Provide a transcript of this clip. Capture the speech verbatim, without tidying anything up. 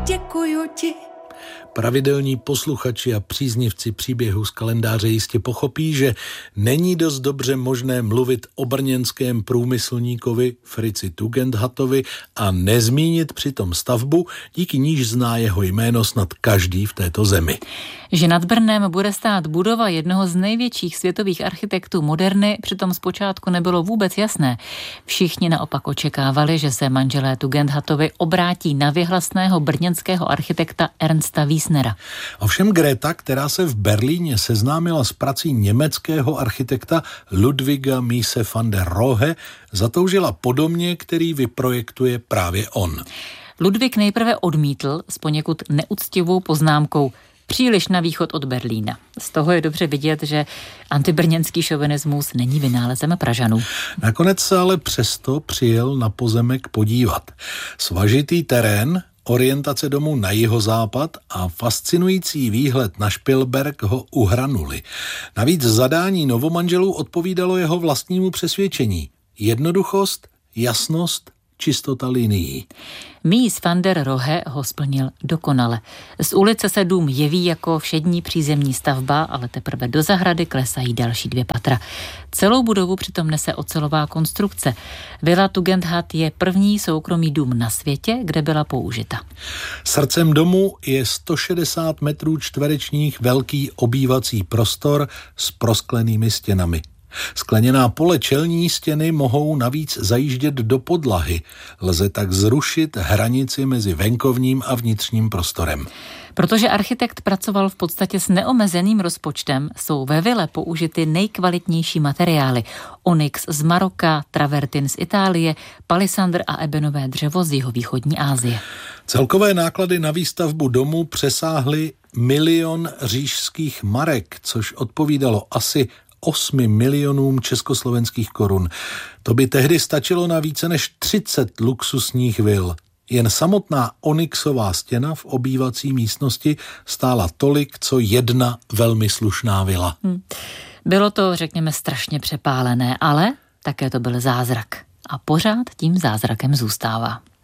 děkuju ti. Pravidelní posluchači a příznivci příběhu z kalendáře jistě pochopí, že není dost dobře možné mluvit o brněnském průmyslníkovi Fritzi Tugendhatovi a nezmínit přitom stavbu, díky níž zná jeho jméno snad každý v této zemi. Že nad Brnem bude stát budova jednoho z největších světových architektů moderny, přitom zpočátku nebylo vůbec jasné. Všichni naopak očekávali, že se manželé Tugendhatovi obrátí na věhlasného brněnského architekta Ernsta Wiesnera. Ovšem Greta, která se v Berlíně seznámila s prací německého architekta Ludwiga Mies van der Rohe, zatoužila po domě, který vyprojektuje právě on. Ludwig nejprve odmítl s poněkud neúctivou poznámkou: příliš na východ od Berlína. Z toho je dobře vidět, že antibrněnský šovinismus není vynálezem Pražanů. Nakonec se ale přesto přijel na pozemek podívat. Svažitý terén, orientace domu na jihozápad a fascinující výhled na Špilberk ho uhranuli. Navíc zadání novomanželů odpovídalo jeho vlastnímu přesvědčení. Jednoduchost, jasnost, čistota linií. Mies van der Rohe ho splnil dokonale. Z ulice se dům jeví jako všední přízemní stavba, ale teprve do zahrady klesají další dvě patra. Celou budovu přitom nese ocelová konstrukce. Vila Tugendhat je první soukromý dům na světě, kde byla použita. Srdcem domu je sto šedesát metrů čtverečních velký obývací prostor s prosklenými stěnami. Skleněná pole čelní stěny mohou navíc zajíždět do podlahy. Lze tak zrušit hranici mezi venkovním a vnitřním prostorem. Protože architekt pracoval v podstatě s neomezeným rozpočtem, jsou ve vile použity nejkvalitnější materiály. Onyx z Maroka, travertin z Itálie, palisandr a ebenové dřevo z jihovýchodní Asie. Celkové náklady na výstavbu domu přesáhly milion říšských marek, což odpovídalo asi osmi milionům československých korun. To by tehdy stačilo na více než třicet luxusních vil. Jen samotná onyxová stěna v obývací místnosti stála tolik, co jedna velmi slušná vila. Hmm. Bylo to, řekněme, strašně přepálené, ale také to byl zázrak. A pořád tím zázrakem zůstává.